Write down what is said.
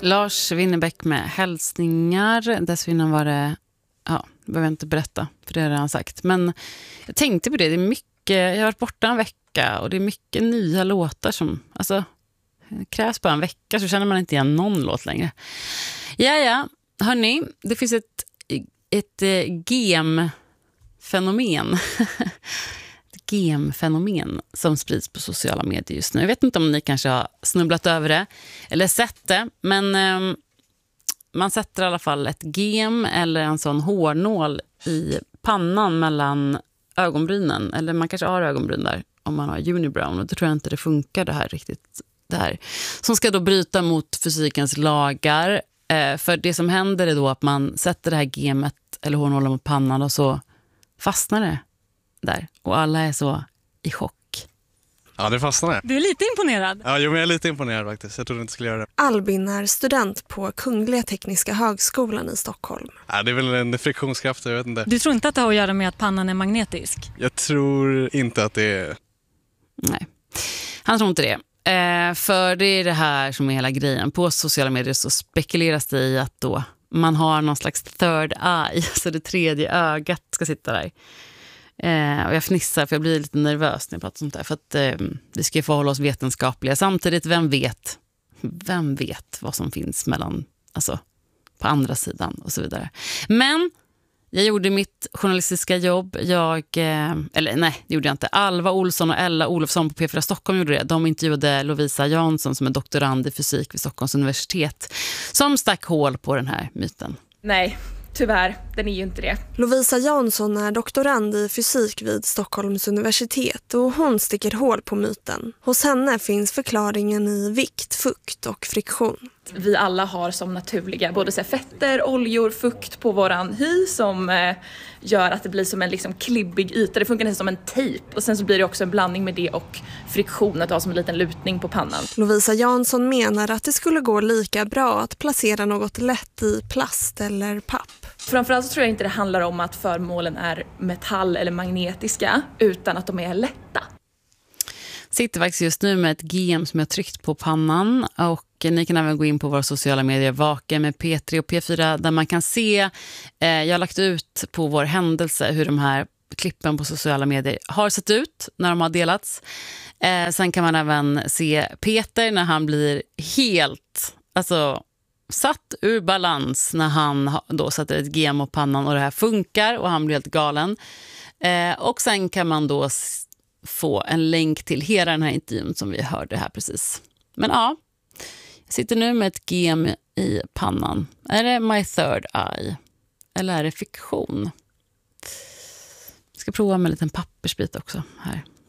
Lars Winnerbäck med hälsningar. Dessförinnan var det, ja, behöver jag inte berätta för det har jag redan sagt. Men jag tänkte på det, det är mycket, jag har varit borta en vecka och det är mycket nya låtar som, alltså, det krävs bara en vecka så känner man inte igen någon låt längre. Ja, hörni, det finns ett gem-fenomen. Gem-fenomen som sprids på sociala medier just nu. Jag vet inte om ni kanske har snubblat över det eller sett det, men man sätter i alla fall ett gem eller en sån hårnål i pannan mellan ögonbrynen, eller man kanske har ögonbryn där om man har unibrow, och då tror jag inte det funkar det här riktigt. Det här som ska då bryta mot fysikens lagar, för det som händer är då att man sätter det här gemet eller hårnålen mot pannan och så fastnar det där. Och alla är så i chock. Ja, det fastnar. Du är lite imponerad. Ja, men jag är lite imponerad faktiskt. Jag trodde inte skulle göra det. Albin är student på Kungliga Tekniska högskolan i Stockholm. Ja, det är väl en friktionskraft, jag vet inte. Du tror inte att det har att göra med att pannan är magnetisk? Jag tror inte att det är... Nej, han tror inte det. För det är det här som är hela grejen. På sociala medier så spekuleras det i att då man har någon slags third eye, så det tredje ögat ska sitta där. Och jag fnissar för jag blir lite nervös när jag pratar sånt där. För att vi ska förhålla oss vetenskapliga. Samtidigt, vem vet vad som finns mellan, alltså på andra sidan och så vidare. Men jag gjorde mitt journalistiska jobb. Det gjorde jag inte. Alva Olsson och Ella Olofsson på P4 Stockholm gjorde det. De intervjuade Lovisa Jansson som är doktorand i fysik vid Stockholms universitet, som stack hål på den här myten. Nej, tyvärr, den är ju inte det. Lovisa Jansson är doktorand i fysik vid Stockholms universitet och hon sticker hål på myten. Hos henne finns förklaringen i vikt, fukt och friktion. Vi alla har som naturliga både så här fetter, oljor, fukt på våran hy som gör att det blir som en liksom klibbig yta. Det funkar nästan som en tejp. Och sen så blir det också en blandning med det och friktion, att ha som en liten lutning på pannan. Lovisa Jansson menar att det skulle gå lika bra att placera något lätt i plast eller papp. Framförallt så tror jag inte det handlar om att föremålen är metall eller magnetiska, utan att de är lätta. Sitter faktiskt just nu med ett gem som jag tryckt på pannan, och ni kan även gå in på våra sociala medier, Vaken med P3 och P4, där man kan se, jag har lagt ut på vår händelse hur de här klippen på sociala medier har sett ut när de har delats. Sen kan man även se Peter när han blir helt, alltså satt ur balans när han då sätter ett gem på pannan och det här funkar och han blir helt galen. Och sen kan man då få en länk till hela den här intervjun som vi hörde här precis. Men ja, jag sitter nu med ett gem i pannan. Är det my third eye? Eller är det fiktion? Jag ska prova med en liten pappersbit också här.